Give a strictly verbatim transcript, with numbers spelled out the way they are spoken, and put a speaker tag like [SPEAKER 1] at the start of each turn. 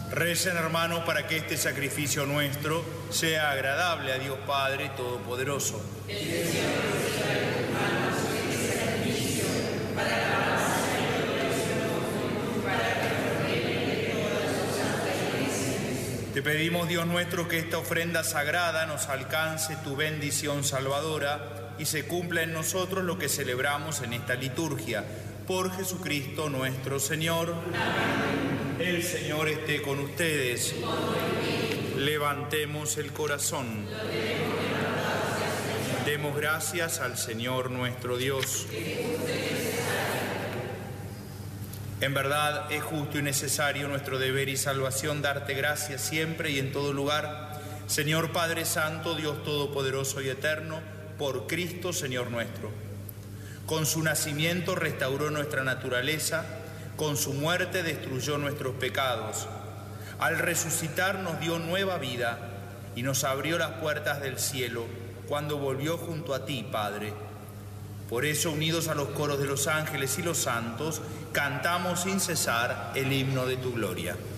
[SPEAKER 1] Recen, hermanos, para que este sacrificio nuestro sea agradable a Dios Padre Todopoderoso. Te pedimos, Dios nuestro, que esta ofrenda sagrada nos alcance tu bendición salvadora y se cumpla en nosotros lo que celebramos en esta liturgia. Por Jesucristo nuestro Señor. Amén. El Señor esté con ustedes. Levantemos el corazón. Demos gracias al Señor nuestro Dios. En verdad es justo y necesario nuestro deber y salvación darte gracias siempre y en todo lugar, Señor Padre Santo, Dios Todopoderoso y Eterno, por Cristo Señor nuestro. Con su nacimiento restauró nuestra naturaleza, con su muerte destruyó nuestros pecados. Al resucitar nos dio nueva vida y nos abrió las puertas del cielo cuando volvió junto a ti, Padre. Por eso, unidos a los coros de los ángeles y los santos, cantamos sin cesar el himno de tu gloria.